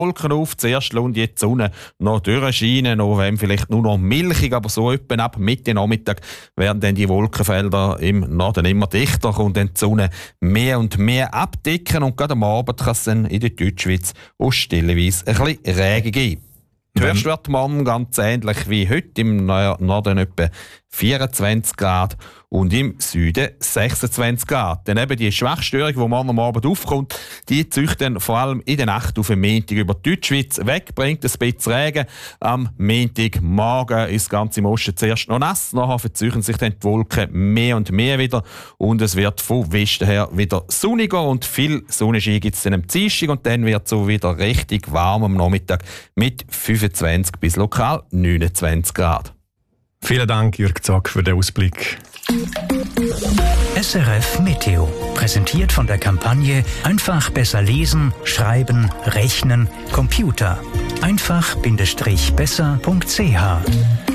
Wolken auf, zuerst und jetzt die Sonne noch durchscheinen, noch wenn vielleicht nur noch milchig, aber so etwa ab Mitte Nachmittag werden dann die Wolkenfelder im Norden immer dichter und dann die Sonne mehr und mehr abdecken und gerade am Abend kann es dann in der Deutschschweiz auch stellenweise ein bisschen Regen geben. Die Höchste wird morgen ganz ähnlich wie heute, im Norden etwa 24 Grad und im Süden 26 Grad. Dann eben die Schwachstörung, die morgen am Abend aufkommt, die zieht dann vor allem in der Nacht auf den Montag über die Deutschschweiz weg, bringt ein bisschen Regen. Am Montagmorgen ist das ganze im Osten zuerst noch nass, nachher verziehen sich dann die Wolken mehr und mehr wieder und es wird von Westen her wieder sonniger und viel Sonnenschein gibt es dann am Dienstag und dann wird es so wieder richtig warm am Nachmittag mit 25 bis lokal 29 Grad. Vielen Dank, Jürg Zack, für den Ausblick. SRF Meteo. Präsentiert von der Kampagne Einfach besser lesen, schreiben, rechnen, Computer. Einfach-besser.ch